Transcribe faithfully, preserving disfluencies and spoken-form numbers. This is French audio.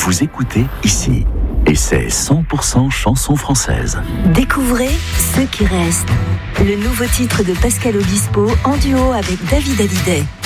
vous écoutez ici. Et c'est cent pour cent chansons françaises. Découvrez Ceux qui restent, le nouveau titre de Pascal Obispo en duo avec David Hallyday.